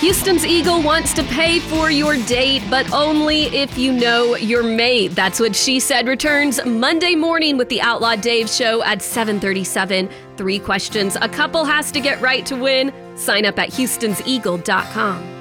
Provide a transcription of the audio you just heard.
Houston's Eagle wants to pay for your date, but only if you know your mate. That's what She Said returns Monday morning with the Outlaw Dave Show at 7:37. 3 questions a couple has to get right to win. Sign up at HoustonsEagle.com.